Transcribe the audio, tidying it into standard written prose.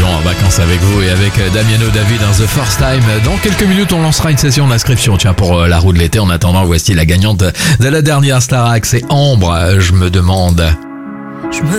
l'occasion en vacances avec vous et avec Damiano David dans The First Time. Dans quelques minutes, on lancera une session d'inscription, tiens, pour la roue de l'été. En attendant, voici la gagnante de la dernière Starac, c'est Ambre, je me demande.